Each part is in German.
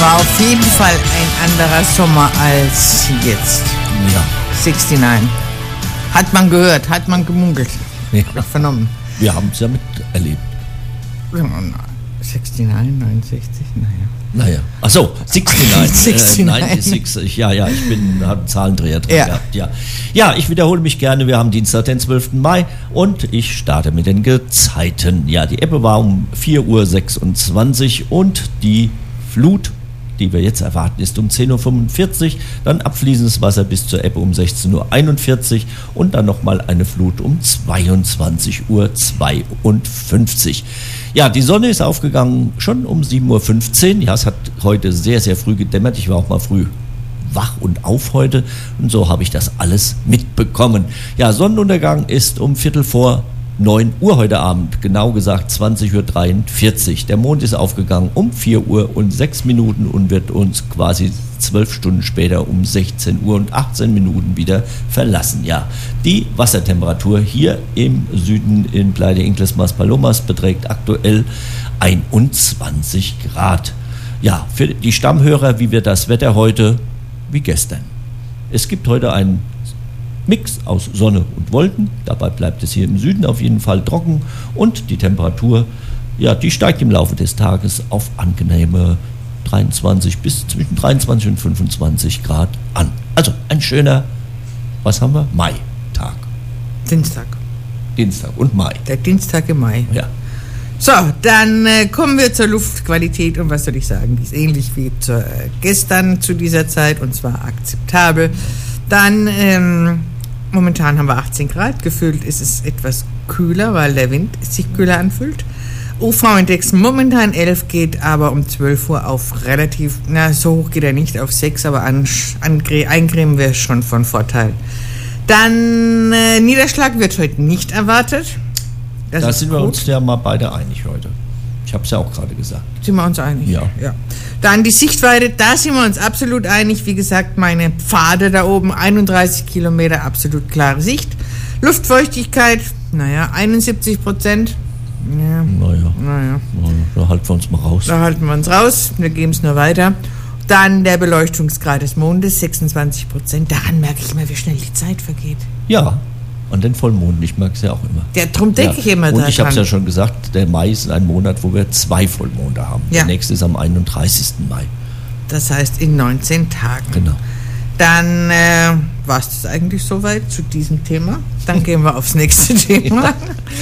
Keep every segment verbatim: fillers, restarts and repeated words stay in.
War auf jeden Fall ein anderer Sommer als jetzt. Ja. neunundsiebzig. Hat man gehört, hat man gemunkelt. Ja. Hab ich vernommen. Wir haben es ja miterlebt. sechsundsiebzig, neunundsechzig, naja. Naja, achso, sechsundneunzig. äh, neunundsechzig, ja, ja, ich bin, habe einen Zahlendreher drin Ja. gehabt, ja. Ja, ich wiederhole mich gerne, wir haben Dienstag, den zwölften Mai und ich starte mit den Gezeiten. Ja, die Ebbe war um vier Uhr sechsundzwanzig und die Flut, die wir jetzt erwarten, ist um zehn Uhr fünfundvierzig, dann abfließendes Wasser bis zur Ebbe um sechzehn Uhr einundvierzig und dann nochmal eine Flut um zweiundzwanzig Uhr zweiundfünfzig. Ja, die Sonne ist aufgegangen schon um sieben Uhr fünfzehn. Ja, es hat heute sehr, sehr früh gedämmert. Ich war auch mal früh wach und auf heute und so habe ich das alles mitbekommen. Ja, Sonnenuntergang ist um Viertel vor neun Uhr heute Abend, genau gesagt zwanzig Uhr dreiundvierzig. Der Mond ist aufgegangen um vier Uhr und sechs Minuten und wird uns quasi zwölf Stunden später um sechzehn Uhr und achtzehn Minuten wieder verlassen. Ja, die Wassertemperatur hier im Süden in Playa de Incles Mas Palomas beträgt aktuell einundzwanzig Grad. Ja, für die Stammhörer, wie wird das Wetter heute? Wie gestern. Es gibt heute einen Mix aus Sonne und Wolken, dabei bleibt es hier im Süden auf jeden Fall trocken und die Temperatur, ja, die steigt im Laufe des Tages auf angenehme dreiundzwanzig bis zwischen dreiundzwanzig und fünfundzwanzig Grad an. Also ein schöner, was haben wir? Mai-Tag. Dienstag. Dienstag und Mai. Der Dienstag im Mai. Ja. So, dann äh, kommen wir zur Luftqualität und was soll ich sagen, die ist ähnlich wie zu, äh, gestern zu dieser Zeit und zwar akzeptabel. Dann, ähm, momentan haben wir achtzehn Grad, gefühlt ist es etwas kühler, weil der Wind sich kühler anfühlt. U V-Index momentan elf, geht aber um zwölf Uhr auf relativ, na so hoch geht er nicht, auf sechs, aber an, an, eincremen wäre schon von Vorteil. Dann äh, Niederschlag wird heute nicht erwartet. Das da sind wir uns ja mal beide einig heute. Ich habe es ja auch gerade gesagt. Sind wir uns einig? Ja. ja. Dann die Sichtweite, da sind wir uns absolut einig. Wie gesagt, meine Pfade da oben, einunddreißig Kilometer, absolut klare Sicht. Luftfeuchtigkeit, naja, einundsiebzig Prozent. Ja. Naja. naja. Da halten wir uns mal raus. Da halten wir uns raus, wir geben es nur weiter. Dann der Beleuchtungsgrad des Mondes, sechsundzwanzig Prozent. Daran merke ich immer, wie schnell die Zeit vergeht. Ja, an den Vollmonden, ich mag es ja auch immer. Ja, darum denke ja. ich immer Und ich habe es daran. ja schon gesagt, der Mai ist ein Monat, wo wir zwei Vollmonde haben. Ja. Der nächste ist am einunddreißigsten Mai. Das Das heißt in neunzehn Tagen. Genau. Dann äh, war es das eigentlich soweit zu diesem Thema. Dann gehen wir aufs nächste Thema.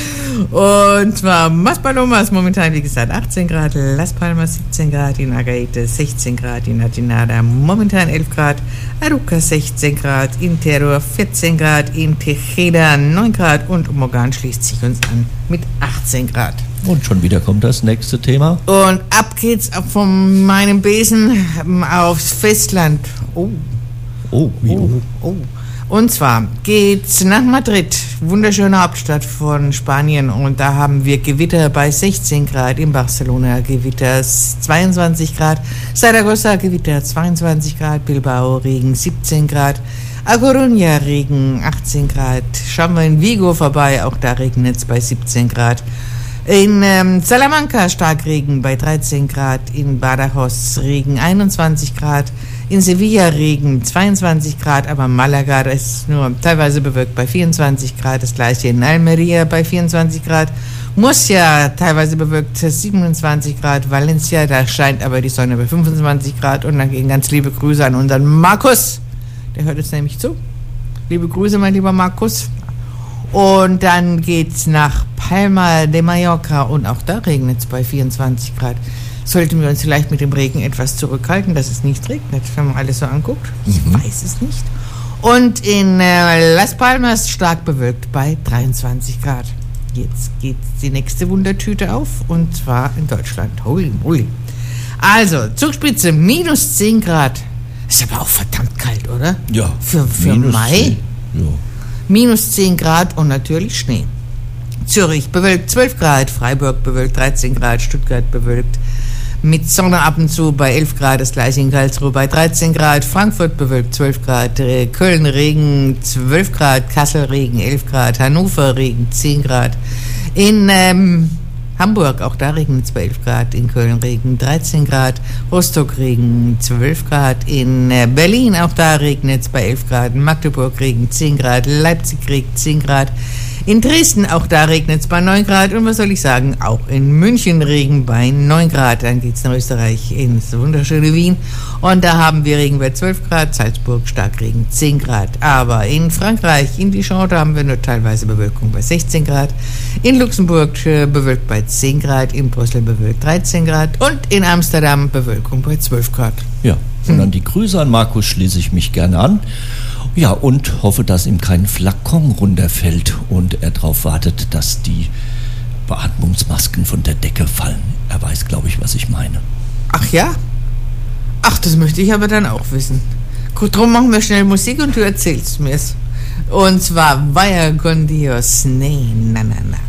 Und zwar Mas Palomas momentan, wie gesagt, achtzehn Grad, Las Palmas siebzehn Grad, in Agaete sechzehn Grad, in Atinada momentan elf Grad, Aruca sechzehn Grad, in Terror vierzehn Grad, in Tejeda neun Grad und Mogan schließt sich uns an mit achtzehn Grad. Und schon wieder kommt das nächste Thema. Und ab geht's von meinem Besen aufs Festland. Oh. Oh, wie Oh, oh. Und zwar geht's nach Madrid, wunderschöne Hauptstadt von Spanien, und da haben wir Gewitter bei sechzehn Grad, in Barcelona Gewitter zweiundzwanzig Grad, Zaragoza Gewitter zweiundzwanzig Grad, Bilbao Regen siebzehn Grad, A Coruña Regen achtzehn Grad, schauen wir in Vigo vorbei, auch da regnet es bei siebzehn Grad. In ähm, Salamanca Starkregen bei dreizehn Grad, in Badajoz Regen einundzwanzig Grad, in Sevilla Regen zweiundzwanzig Grad, aber Malaga, das ist nur teilweise bewölkt bei vierundzwanzig Grad, das gleiche in Almeria bei vierundzwanzig Grad, Murcia teilweise bewölkt siebenundzwanzig Grad, Valencia, da scheint aber die Sonne bei fünfundzwanzig Grad, und dann gehen ganz liebe Grüße an unseren Markus, der hört uns nämlich zu. Liebe Grüße, mein lieber Markus. Und dann geht's nach Palma de Mallorca, und auch da regnet es bei vierundzwanzig Grad. Sollten wir uns vielleicht mit dem Regen etwas zurückhalten, dass es nicht regnet, wenn man alles so anguckt? Ich Mhm. weiß es nicht. Und in äh, Las Palmas stark bewölkt bei dreiundzwanzig Grad. Jetzt geht die nächste Wundertüte auf, und zwar in Deutschland. Holy moly. Also, Zugspitze, minus zehn Grad. Ist aber auch verdammt kalt, oder? Ja. Für, für minus Mai? zehn. Ja. Minus zehn Grad und natürlich Schnee. Zürich bewölkt zwölf Grad, Freiburg bewölkt dreizehn Grad, Stuttgart bewölkt mit Sonne ab und zu bei elf Grad, das gleiche in Karlsruhe bei dreizehn Grad, Frankfurt bewölkt zwölf Grad, Köln Regen zwölf Grad, Kassel Regen elf Grad, Hannover Regen zehn Grad. In ähm, Hamburg, auch da regnet es bei elf Grad, in Köln Regen dreizehn Grad, Rostock Regen zwölf Grad, in Berlin, auch da regnet es bei elf Grad, Magdeburg Regen zehn Grad, Leipzig Regen zehn Grad, in Dresden, auch da regnet es bei neun Grad und was soll ich sagen, auch in München Regen bei neun Grad. Dann geht es nach Österreich ins wunderschöne Wien und da haben wir Regen bei zwölf Grad, Salzburg Starkregen zehn Grad. Aber in Frankreich, in Dijon, da haben wir nur teilweise Bewölkung bei sechzehn Grad, in Luxemburg äh, bewölkt bei zehn Grad, in Brüssel bewölkt dreizehn Grad und in Amsterdam Bewölkung bei zwölf Grad. Ja, und dann die Grüße an Markus schließe ich mich gerne an. Ja, und hoffe, dass ihm kein Flakon runterfällt und er darauf wartet, dass die Beatmungsmasken von der Decke fallen. Er weiß, glaube ich, was ich meine. Ach ja? Ach, das möchte ich aber dann auch wissen. Gut, drum machen wir schnell Musik und du erzählst mir's. Und zwar Vaya con Dios, nee, na, na, na.